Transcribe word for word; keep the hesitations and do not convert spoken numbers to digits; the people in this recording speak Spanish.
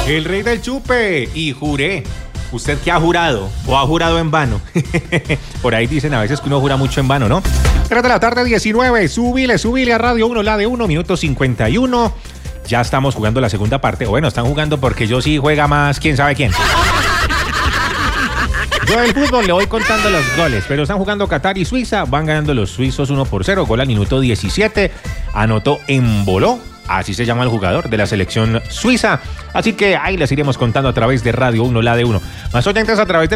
El rey del chupe. Y juré. ¿Usted qué ha jurado? ¿O ha jurado en vano? Por ahí dicen a veces que uno jura mucho en vano, ¿no? tres de la tarde, diecinueve. Súbile, súbile a Radio uno, la de uno, minuto cincuenta y uno. Ya estamos jugando la segunda parte. O bueno, están jugando porque yo sí juega más quién sabe quién. Yo del fútbol le voy contando los goles, pero están jugando Qatar y Suiza. Van ganando los suizos uno por cero. Gol al minuto diecisiete. Anotó Emboló. Así se llama el jugador de la selección suiza. Así que ahí les iremos contando a través de Radio uno, la de uno. Más oyentes a través de